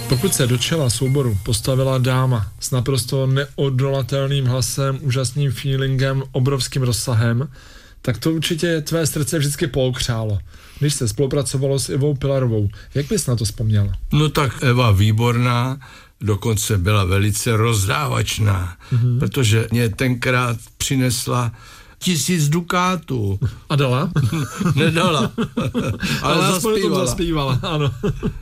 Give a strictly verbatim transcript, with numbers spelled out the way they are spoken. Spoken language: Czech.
Pokud se do čela souboru postavila dáma s naprosto neodolatelným hlasem, úžasným feelingem, obrovským rozsahem, tak to určitě tvé srdce vždycky pookřálo, když se spolupracovalo s Ivou Pilarovou. Jak bys na to vzpomněl? No tak Eva výborná, dokonce byla velice rozdávačná, mm-hmm. protože mě tenkrát přinesla tisíc dukátů. A dala? Nedala. Ale, Ale zaspívala. zaspívala, ano.